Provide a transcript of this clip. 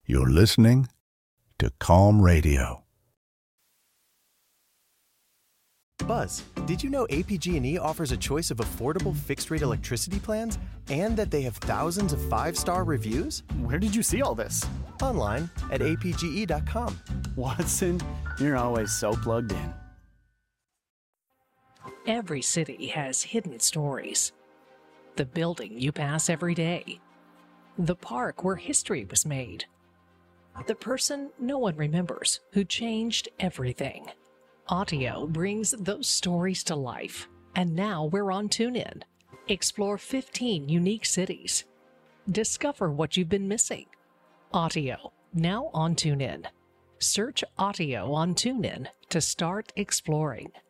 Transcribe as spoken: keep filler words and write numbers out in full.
You're listening to Calm Radio. Buzz, did you know A P G and E offers a choice of affordable fixed-rate electricity plans and that they have thousands of five-star reviews? Where did you see all this? Online at A P G E dot com. Watson, you're always so plugged in. Every city has hidden stories. The building you pass every day. The park where history was made. The person no one remembers who changed everything. Audio brings those stories to life, and now we're on TuneIn. Explore fifteen unique cities. Discover what you've been missing. Audio, now on TuneIn. Search Audio on TuneIn to start exploring.